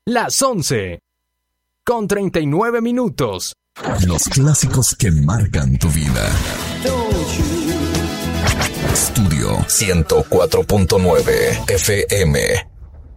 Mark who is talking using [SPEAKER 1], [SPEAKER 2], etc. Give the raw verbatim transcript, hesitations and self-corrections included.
[SPEAKER 1] las once, con treinta y nueve minutos.
[SPEAKER 2] Los clásicos que marcan tu vida. Estudio ciento cuatro punto nueve F M.